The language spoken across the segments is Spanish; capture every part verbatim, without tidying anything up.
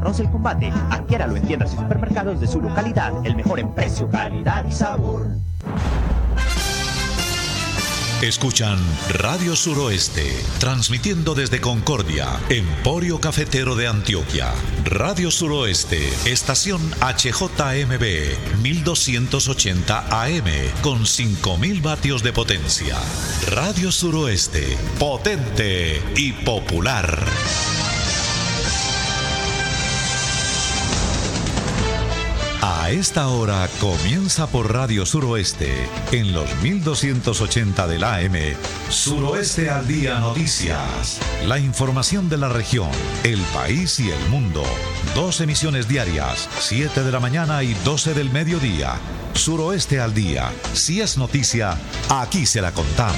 conoce el combate. Adquiéralo en tiendas y supermercados de su localidad. El mejor en precio, calidad y sabor. Escuchan Radio Suroeste, transmitiendo desde Concordia, Emporio Cafetero de Antioquia. Radio Suroeste, estación H J M B, mil doscientos ochenta A M, con cinco mil vatios de potencia. Radio Suroeste, potente y popular. A esta hora comienza por Radio Suroeste, en los mil doscientos ochenta del A M, Suroeste al Día Noticias. La información de la región, el país y el mundo. Dos emisiones diarias, siete de la mañana y doce del mediodía. Suroeste al Día. Si es noticia, aquí se la contamos.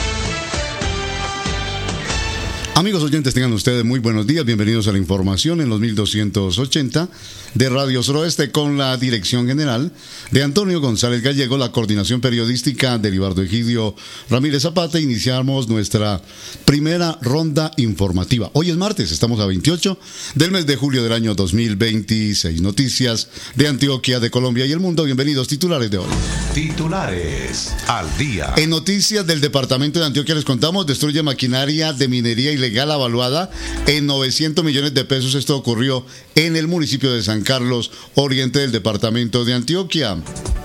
Amigos oyentes, tengan ustedes muy buenos días. Bienvenidos a la información en los mil doscientos ochenta de Radio Suroeste, con la dirección general de Antonio González Gallego, la coordinación periodística de Libardo Egidio Ramírez Zapata. Iniciamos nuestra primera ronda informativa. Hoy es martes, estamos a veintiocho del mes de julio del año dos mil veintiséis. Noticias de Antioquia, de Colombia y el mundo. Bienvenidos. Titulares de hoy. Titulares al día. En noticias del departamento de Antioquia les contamos: destruye maquinaria de minería ilegal avaluada en novecientos millones de pesos. Esto ocurrió en el municipio de San Carlos, oriente del departamento de Antioquia.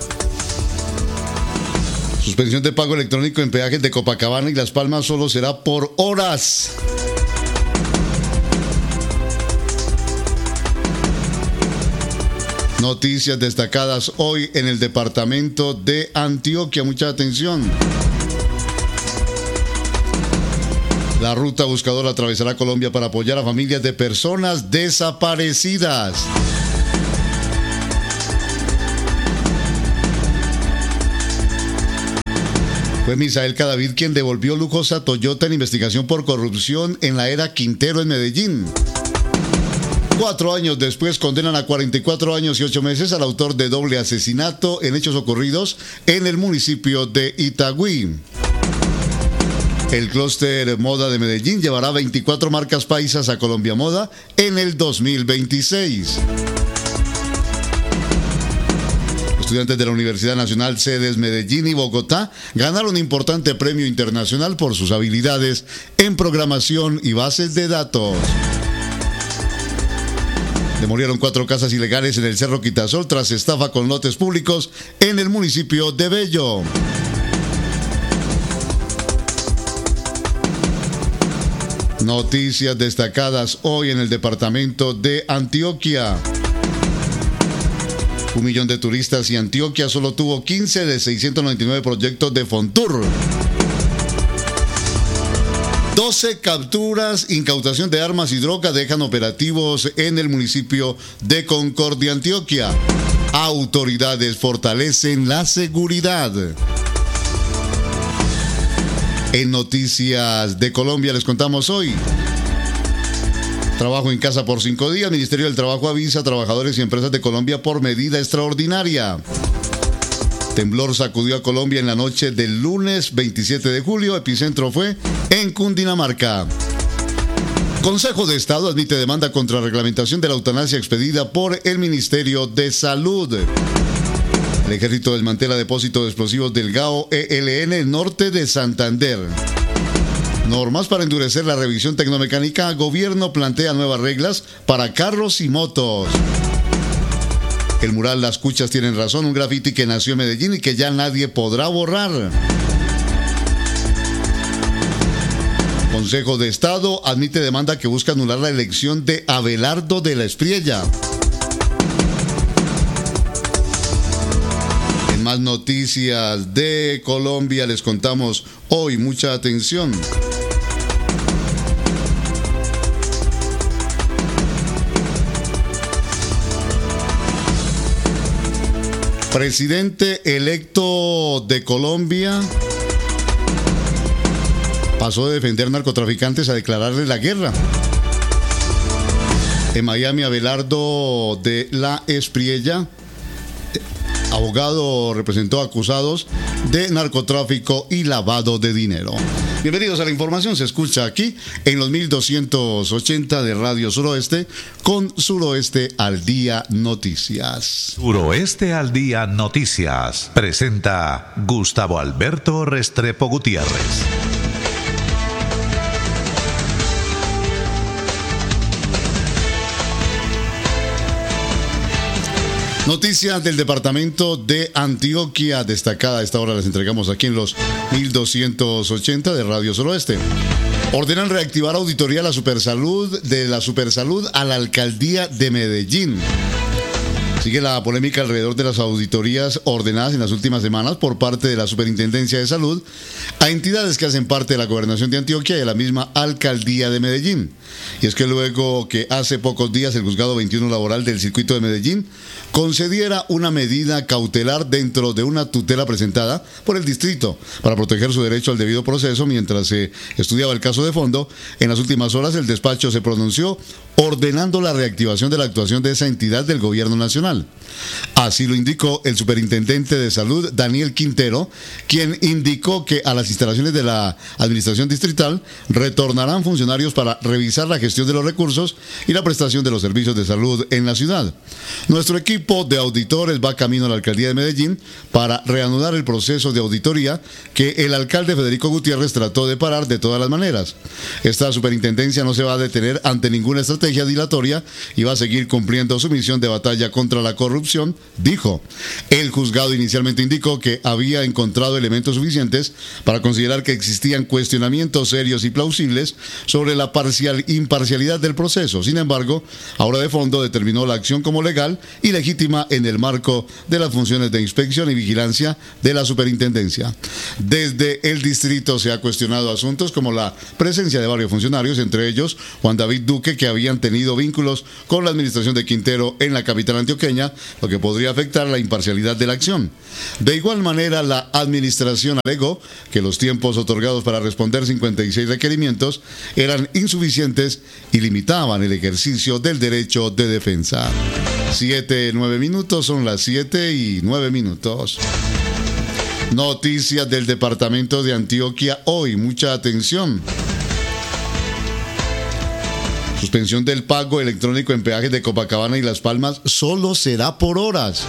Suspensión de pago electrónico en peajes de Copacabana y Las Palmas solo será por horas. Noticias destacadas hoy en el departamento de Antioquia. Mucha atención. La ruta buscadora atravesará Colombia para apoyar a familias de personas desaparecidas. Fue Misael Cadavid quien devolvió lujosa Toyota en investigación por corrupción en la era Quintero en Medellín. Cuatro años después condenan a cuarenta y cuatro años y ocho meses al autor de doble asesinato en hechos ocurridos en el municipio de Itagüí. El clúster Moda de Medellín llevará veinticuatro marcas paisas a Colombia Moda en el dos mil veintiséis. Estudiantes de la Universidad Nacional, sedes Medellín y Bogotá, ganaron un importante premio internacional por sus habilidades en programación y bases de datos. Demolieron cuatro casas ilegales en el Cerro Quitasol tras estafa con lotes públicos en el municipio de Bello. Noticias destacadas hoy en el departamento de Antioquia. Un millón de turistas y Antioquia solo tuvo quince de seiscientos noventa y nueve proyectos de Fontur. doce capturas, incautación de armas y droga dejan operativos en el municipio de Concordia, Antioquia. Autoridades fortalecen la seguridad. En Noticias de Colombia les contamos hoy: trabajo en casa por cinco días. Ministerio del Trabajo avisa a trabajadores y empresas de Colombia por medida extraordinaria. Temblor sacudió a Colombia en la noche del lunes veintisiete de julio. Epicentro fue en Cundinamarca. Consejo de Estado admite demanda contra reglamentación de la eutanasia expedida por el Ministerio de Salud. El Ejército desmantela depósito de explosivos del GAO E L N norte de Santander. Normas para endurecer la revisión tecnomecánica. Gobierno plantea nuevas reglas para carros y motos. El mural Las Cuchas tienen razón, un graffiti que nació en Medellín y que ya nadie podrá borrar. Consejo de Estado admite demanda que busca anular la elección de Abelardo de la Espriella. En más noticias de Colombia les contamos hoy, mucha atención. Presidente electo de Colombia pasó de defender narcotraficantes a declararle la guerra. En Miami, Abelardo de la Espriella, abogado, representó a acusados de narcotráfico y lavado de dinero. Bienvenidos a la información, se escucha aquí en los mil doscientos ochenta de Radio Suroeste con Suroeste al Día Noticias. Suroeste al Día Noticias presenta Gustavo Alberto Restrepo Gutiérrez. Noticias del departamento de Antioquia, destacada a esta hora, las entregamos aquí en los mil doscientos ochenta de Radio Suroeste. Ordenan reactivar auditoría a la Supersalud, de la Supersalud a la Alcaldía de Medellín. Sigue la polémica alrededor de las auditorías ordenadas en las últimas semanas por parte de la Superintendencia de Salud a entidades que hacen parte de la Gobernación de Antioquia y de la misma Alcaldía de Medellín. Y es que luego que hace pocos días el Juzgado veintiuno Laboral del Circuito de Medellín concediera una medida cautelar dentro de una tutela presentada por el distrito para proteger su derecho al debido proceso mientras se estudiaba el caso de fondo, en las últimas horas el despacho se pronunció ordenando la reactivación de la actuación de esa entidad del gobierno nacional. Así lo indicó el superintendente de salud, Daniel Quintero, quien indicó que a las instalaciones de la administración distrital retornarán funcionarios para revisar la gestión de los recursos y la prestación de los servicios de salud en la ciudad. Nuestro equipo de auditores va camino a la alcaldía de Medellín para reanudar el proceso de auditoría que el alcalde Federico Gutiérrez trató de parar de todas las maneras. Esta superintendencia no se va a detener ante ninguna estrategia dilatoria y va a seguir cumpliendo su misión de batalla contra la corrupción, dijo. El juzgado inicialmente indicó que había encontrado elementos suficientes para considerar que existían cuestionamientos serios y plausibles sobre la parcial imparcialidad del proceso. Sin embargo, ahora de fondo determinó la acción como legal y legítima en el marco de las funciones de inspección y vigilancia de la superintendencia. Desde el distrito se ha cuestionado asuntos como la presencia de varios funcionarios, entre ellos Juan David Duque, que habían tenido vínculos con la administración de Quintero en la capital antioqueña, lo que podría afectar la imparcialidad de la acción. De igual manera, la administración alegó que los tiempos otorgados para responder cincuenta y seis requerimientos eran insuficientes y limitaban el ejercicio del derecho de defensa. Siete, nueve minutos, son las siete y nueve minutos. Noticias del departamento de Antioquia hoy, mucha atención. Suspensión del pago electrónico en peajes de Copacabana y Las Palmas solo será por horas.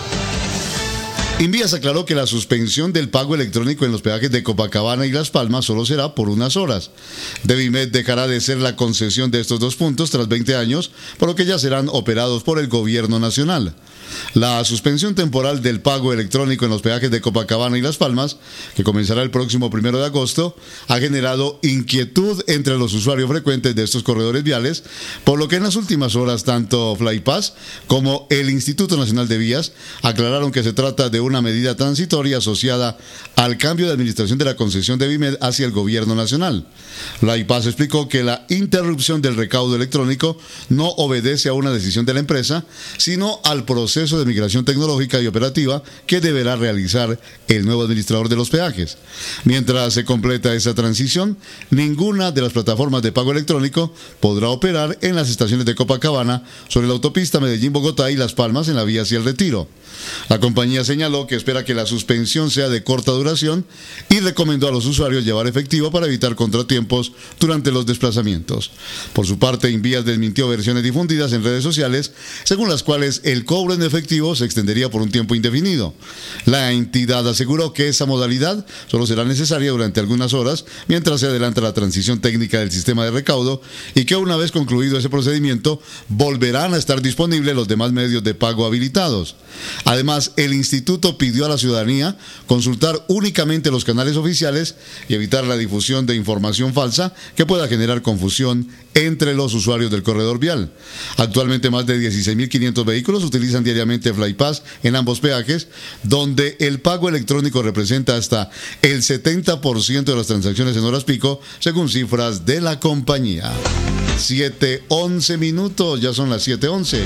Invías aclaró que la suspensión del pago electrónico en los peajes de Copacabana y Las Palmas solo será por unas horas. Devimed dejará de ser la concesión de estos dos puntos tras veinte años, por lo que ya serán operados por el gobierno nacional. La suspensión temporal del pago electrónico en los peajes de Copacabana y Las Palmas, que comenzará el próximo primero de agosto, ha generado inquietud entre los usuarios frecuentes de estos corredores viales, por lo que en las últimas horas tanto Flypass como el Instituto Nacional de Vías aclararon que se trata de una medida transitoria asociada al cambio de administración de la concesión de Vimed hacia el gobierno nacional. Flypass explicó que la interrupción del recaudo electrónico no obedece a una decisión de la empresa, sino al proceso de migración tecnológica y operativa que deberá realizar el nuevo administrador de los peajes. Mientras se completa esa transición, ninguna de las plataformas de pago electrónico podrá operar en las estaciones de Copacabana, sobre la autopista Medellín-Bogotá y Las Palmas en la vía hacia el Retiro. La compañía señaló que espera que la suspensión sea de corta duración y recomendó a los usuarios llevar efectivo para evitar contratiempos durante los desplazamientos. Por su parte, Invías desmintió versiones difundidas en redes sociales según las cuales el cobro en efectivo se extendería por un tiempo indefinido. La entidad aseguró que esa modalidad solo será necesaria durante algunas horas mientras se adelanta la transición técnica del sistema de recaudo y que una vez concluido ese procedimiento volverán a estar disponibles los demás medios de pago habilitados. Además, el instituto pidió a la ciudadanía consultar únicamente los canales oficiales y evitar la difusión de información falsa que pueda generar confusión entre los usuarios del corredor vial. Actualmente más de dieciséis mil quinientos vehículos utilizan diariamente Flypass en ambos peajes, donde el pago electrónico representa hasta el setenta por ciento de las transacciones en horas pico, según cifras de la compañía. siete once minutos, ya son las siete once.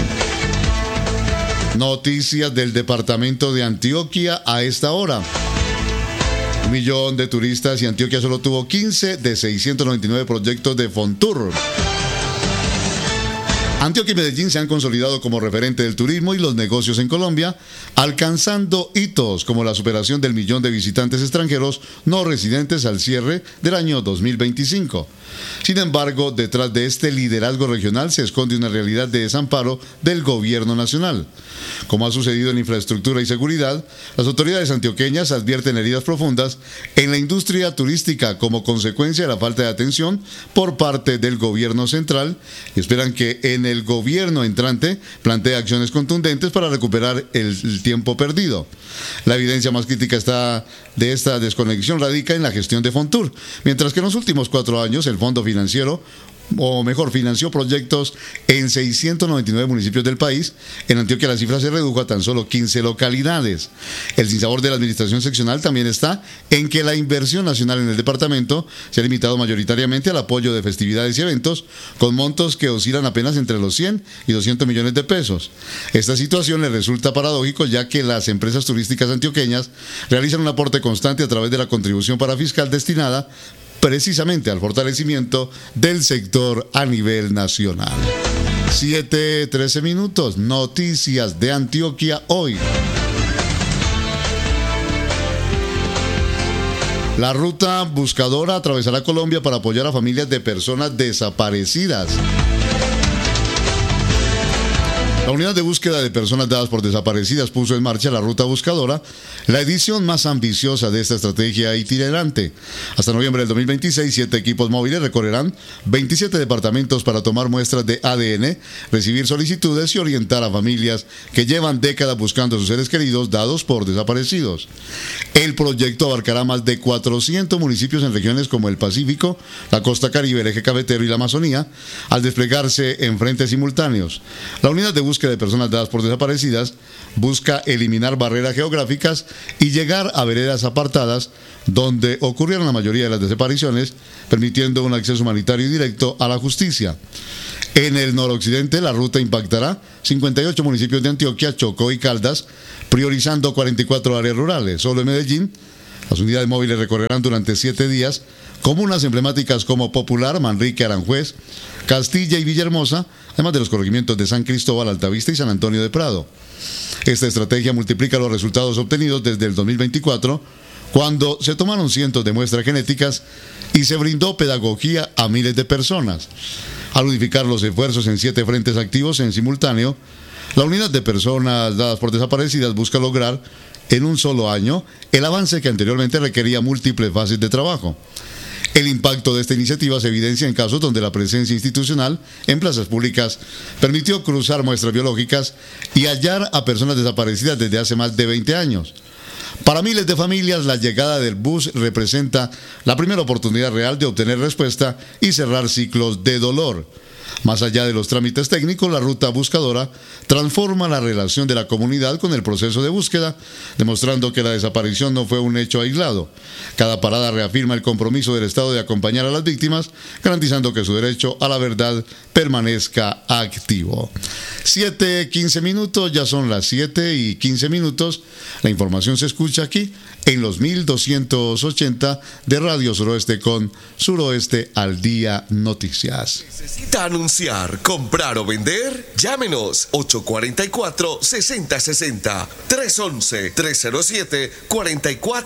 Noticias del departamento de Antioquia a esta hora. Un millón de turistas y Antioquia solo tuvo quince de seiscientos noventa y nueve proyectos de Fontour. Antioquia y Medellín se han consolidado como referente del turismo y los negocios en Colombia, alcanzando hitos como la superación del millón de visitantes extranjeros no residentes al cierre del año dos mil veinticinco. Sin embargo, detrás de este liderazgo regional se esconde una realidad de desamparo del gobierno nacional. Como ha sucedido en infraestructura y seguridad, las autoridades antioqueñas advierten heridas profundas en la industria turística como consecuencia de la falta de atención por parte del gobierno central y esperan que en el gobierno entrante plantee acciones contundentes para recuperar el, el tiempo perdido. La evidencia más crítica está de esta desconexión radica en la gestión de Fontur, mientras que en los últimos cuatro años el Fondo Financiero o mejor, financió proyectos en seiscientos noventa y nueve municipios del país. En Antioquia la cifra se redujo a tan solo quince localidades. El sinsabor de la administración seccional también está en que la inversión nacional en el departamento se ha limitado mayoritariamente al apoyo de festividades y eventos, con montos que oscilan apenas entre los cien y doscientos millones de pesos. Esta situación le resulta paradójico, ya que las empresas turísticas antioqueñas realizan un aporte constante a través de la contribución parafiscal destinada precisamente al fortalecimiento del sector a nivel nacional. siete, trece minutos, noticias de Antioquia hoy. La ruta buscadora atravesará Colombia para apoyar a familias de personas desaparecidas. La unidad de búsqueda de personas dadas por desaparecidas puso en marcha la ruta buscadora, la edición más ambiciosa de esta estrategia itinerante. Hasta noviembre del dos mil veintiséis, siete equipos móviles recorrerán veintisiete departamentos para tomar muestras de A D N, recibir solicitudes y orientar a familias que llevan décadas buscando a sus seres queridos dados por desaparecidos. El proyecto abarcará más de cuatrocientos municipios en regiones como el Pacífico, la costa Caribe, el eje cafetero y la Amazonía, al desplegarse en frentes simultáneos. La unidad de búsqueda de personas dadas por desaparecidas busca eliminar barreras geográficas y llegar a veredas apartadas donde ocurrieron la mayoría de las desapariciones, permitiendo un acceso humanitario y directo a la justicia. En el noroccidente, la ruta impactará cincuenta y ocho municipios de Antioquia, Chocó y Caldas, priorizando cuarenta y cuatro áreas rurales. Solo en Medellín, las unidades móviles recorrerán durante siete días comunas emblemáticas como Popular, Manrique, Aranjuez, Castilla y Villahermosa, además de los corregimientos de San Cristóbal, Altavista y San Antonio de Prado. Esta estrategia multiplica los resultados obtenidos desde el dos mil veinticuatro, cuando se tomaron cientos de muestras genéticas y se brindó pedagogía a miles de personas. Al unificar los esfuerzos en siete frentes activos en simultáneo, la unidad de personas dadas por desaparecidas busca lograr en un solo año el avance que anteriormente requería múltiples fases de trabajo. El impacto de esta iniciativa se evidencia en casos donde la presencia institucional en plazas públicas permitió cruzar muestras biológicas y hallar a personas desaparecidas desde hace más de veinte años. Para miles de familias, la llegada del bus representa la primera oportunidad real de obtener respuesta y cerrar ciclos de dolor. Más allá de los trámites técnicos, la ruta buscadora transforma la relación de la comunidad con el proceso de búsqueda, demostrando que la desaparición no fue un hecho aislado. Cada parada reafirma el compromiso del Estado de acompañar a las víctimas, garantizando que su derecho a la verdad permanezca activo. siete, quince minutos, ya son las siete y quince minutos. La información se escucha aquí en los mil doscientos ochenta de Radio Suroeste con Suroeste al Día Noticias. ¿Necesita anunciar, comprar o vender? Llámenos ocho cuatro cuatro, seis cero seis cero, tres uno uno, tres cero siete, cuatro cuatro